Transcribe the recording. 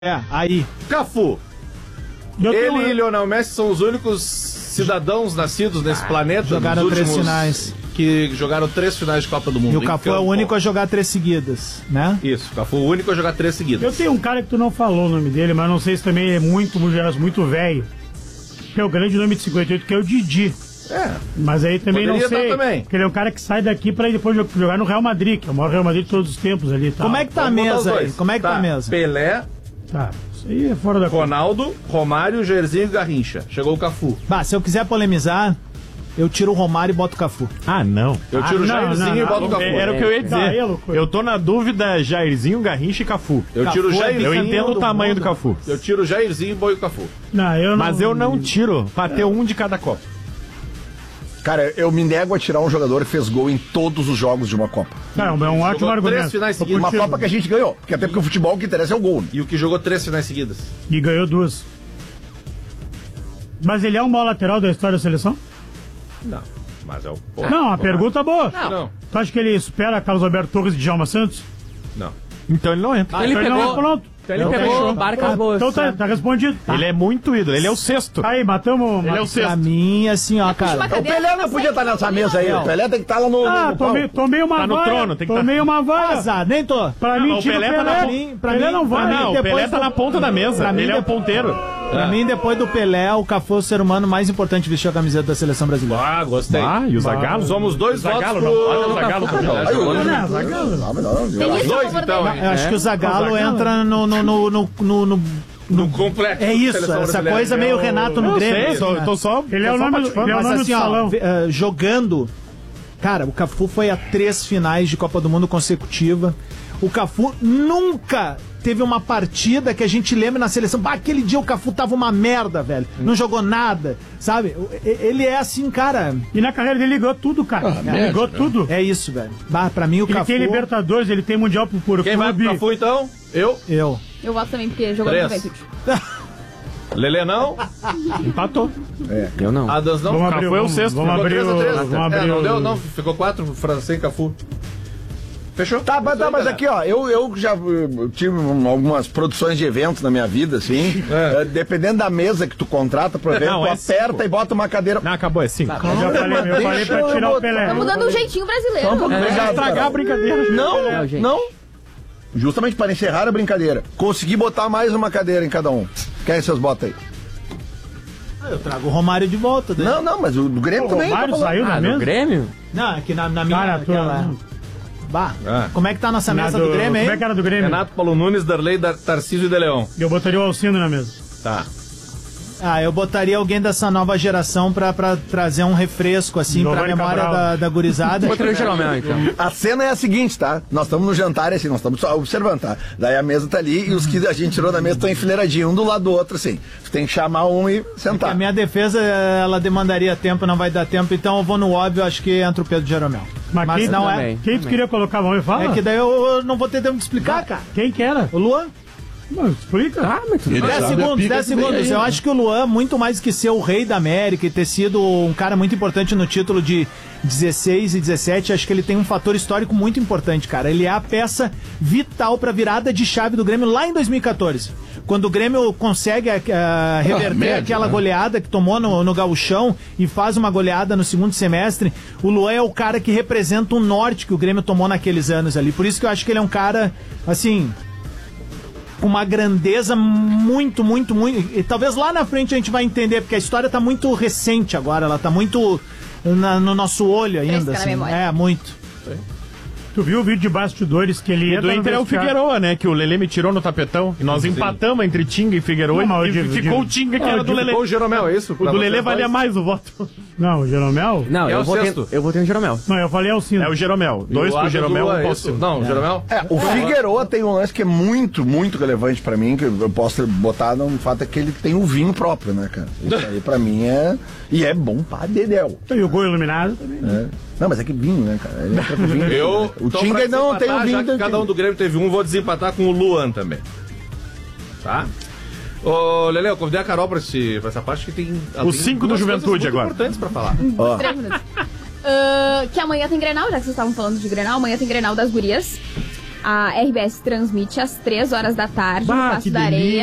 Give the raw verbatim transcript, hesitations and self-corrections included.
É, aí. Cafu. Eu Ele tenho... e Lionel Messi são os únicos cidadãos nascidos nesse ah, planeta. Jogaram nos três últimos... finais. Que jogaram três finais de Copa do Mundo. E o Cafu é o único a jogar três seguidas, né? Isso, o Cafu é o único a jogar três seguidas. Eu tenho um cara que tu não falou o nome dele, mas não sei se também é muito, muito, muito velho. Que é o grande nome de cinquenta e oito, que é o Didi. É. Mas aí também Poderia não sei. Também. Porque ele é um cara que sai daqui pra depois jogar no Real Madrid, que é o maior Real Madrid de todos os tempos ali. Tá. Como é que tá Vamos a mesa aí? Como é que tá, tá a mesa? Pelé. Tá. Isso aí é fora da Ronaldo, conta. Romário, Jairzinho e Garrincha. Chegou o Cafu. Bah, se eu quiser polemizar, eu tiro o Romário e boto o Cafu. Ah, não. Eu tiro o ah, Jairzinho não, não, e boto não, o Cafu. Era o que eu ia dizer. Tá, é eu tô na dúvida Jairzinho, Garrincha e Cafu. Eu Cafu tiro o Jairzinho. Eu entendo o tamanho mundo. do Cafu. Eu tiro o Jairzinho e boio o Cafu. Não, eu não... Mas eu não tiro pra ter um de cada Copa. Cara, eu me nego a tirar um jogador que fez gol em todos os jogos de uma Copa. Não, é um ótimo argumento. Três finais seguidas. Uma Copa que a gente ganhou. Porque até porque o futebol que interessa é o gol. Né? E o que jogou três finais seguidas. E ganhou duas. Mas ele é o maior lateral da história da seleção? Não, mas é o... Pô, não, uma pergunta boa. Não. não. Tu acha que ele supera Carlos Alberto Torres e Djalma Santos? Não. Então ele não entra. Ah, ele então pegou... ele não é pronto. Então ele pegou fechou. barcas boas. Então tá, tá respondido. Tá. Ele é muito ídolo, ele é o sexto. Aí, matamos... Ele é o sexto. Pra mim, assim, ó, cara. O Pelé não podia estar nessa mesa aí. O Pelé tem que estar lá no... Ah, no tomei, tomei uma Tá no vaia. trono, tem que tomei tá... uma vaia. Azar, nem tô. Pra não, mim, o tira Pelé o tá Pelé. na... Pra mim, pra Pelé mim, não vai. Não, o Pelé tá na ponta da mesa. Pra mim, ele é o depois- ponteiro. Pra mim, depois do Pelé, o Cafu é o ser humano mais importante que vestiu a camiseta da seleção brasileira. Ah, gostei. Ah, e o Zagallo? Somos dois o Zagallo, votos não. pro... Olha o Zagallo também. Aí, o- Não, Não, Zagallo. não, não, não. Tem isso a Dois, favor então, dele. hein? Eu acho que o Zagallo, O Zagallo. entra no... no, no, no, no, no- No complexo. É isso, Seleção essa brasileira. coisa meio Renato no Eu Grêmio. sei, assim, tô, né? tô só... Ele é tô o só nome, participando. ele é o Mas nome assim, do ó, salão. ve- ah, jogando... Cara, o Cafu foi a três finais de Copa do Mundo consecutiva. O Cafu nunca teve uma partida que a gente lembra na seleção. Bah, aquele dia o Cafu tava uma merda, velho. Não jogou nada, sabe? O- e- Ele é assim, cara... E na carreira dele ligou tudo, cara. Ah, ele ligou tudo. É isso, velho. Bah, pra mim o Ele Cafu... tem Libertadores, ele tem Mundial por, por Quem vai pro clube. Cafu, então? Eu. Eu. Eu voto também, porque jogou no Três. Juventude. Lelê não. Empatou. Eu não. Adams não. Vamos Cafu abrir, é o vamos, sexto, vamos Ficou abrir três a o... três. Vamos É, abrir não o... deu, não. Ficou quatro, francês e Cafu. Fechou? Tá, mas, tá, mas aqui, ó, eu, eu já uh, tive um- algumas produções de eventos na minha vida, assim. É. Uh, dependendo da mesa que tu contrata pro evento, Não, tu é aperta cinco. e bota uma cadeira. Não, acabou, é cinco. Eu já falei, eu falei pra tirar o Pelé. Tá mudando o jeitinho brasileiro. Obrigado, Estragar cara. a brincadeira. Não, É, gente. não. Justamente para encerrar a brincadeira. Consegui botar mais uma cadeira em cada um. Quer vocês botam aí? Ah, eu trago o Romário de volta. Né? Não, não, mas o do Grêmio O também. Romário tá falando. saiu da Ah, no mesa? Grêmio? Não, aqui na, na minha... Cara, tu... aquela- Bah, Ah. como é que tá a nossa Na mesa do- do Grêmio aí? Como é que era do Grêmio? Renato, Paulo Nunes, Darley, Dar Tarcísio e De Leon. Eu botaria o Alcino na mesa. Tá. Ah, eu botaria alguém dessa nova geração pra, pra trazer um refresco, assim, pra Giovanni memória Cabral. da, da gurizada. Botaria o Jeromel, então. A cena é a seguinte, tá? Nós estamos no jantar, assim, nós estamos só observando, tá? Daí a mesa tá ali e os que a gente tirou da mesa estão enfileiradinhos, um do lado do outro, assim. Tu tem que chamar um e sentar. A minha defesa, ela demandaria tempo, não vai dar tempo, então eu vou no óbvio, acho que entra o Pedro Jeromel. Mas, Mas quem, não é. também. quem tu queria colocar? Vamos me falar? É que daí eu, eu não vou ter tempo de explicar, cara. Quem que era? O Luan? Mano, explica. Ah, mas tudo bem. dez segundos, dez segundos. Eu acho que o Luan, muito mais que ser o rei da América e ter sido um cara muito importante no título de dezesseis e dezessete, acho que ele tem um fator histórico muito importante, cara. Ele é a peça vital pra virada de chave do Grêmio lá em dois mil e catorze. Quando o Grêmio consegue uh, reverter médio, aquela né? goleada que tomou no, no Gauchão e faz uma goleada no segundo semestre, o Luan é o cara que representa o norte que o Grêmio tomou naqueles anos ali. Por isso que eu acho que ele é um cara, assim... com uma grandeza muito, muito, muito... E talvez lá na frente a gente vai entender, porque a história tá muito recente agora, ela tá muito na- no nosso olho ainda. Fresca na Assim. memória. É, muito. Tu viu o vídeo de bastidores que ele E entra do no Inter é o vestiário? Figueroa, né? Que o Lelê me tirou no tapetão. E nós empatamos entre Tinga e Figueroa. Não, mas E eu digo- ficou eu o Tinga, que digo- era eu do digo- Lelê. Ou o Jeromel, é isso? O do Lelê valia mais o voto. Não, o Jeromel? Não, É eu o votei, sexto. eu votei no Jeromel. Não, eu falei Alcino. É o Jeromel. Dois pro Jeromel, um pro Alcino. Não, o Jeromel? É, o Figueroa tem um lance que é muito, muito relevante pra mim, que eu posso botar no fato é que ele tem o vinho próprio, né, cara? Isso aí pra mim é... E é bom pra dedéu. E o gol iluminado também. É. Não, mas é que vinho, né, cara? Ele entra com vinho. Eu, O então, Tinga pra não tem o desempatar, vinho já que do cada Tinga. um do Grêmio teve um, vou desempatar com o Luan também. Tá? Ô, Lele, eu convidei a Carol pra, esse, pra essa parte que tem... ela Os tem cinco do duas Juventude coisas muito agora. importantes pra falar. Ó, Três minutos. Ah, que amanhã tem Grenal, já que vocês estavam falando de Grenal, amanhã tem Grenal das gurias. A R B S transmite às três horas da tarde, Bah, no Passo que da Areia.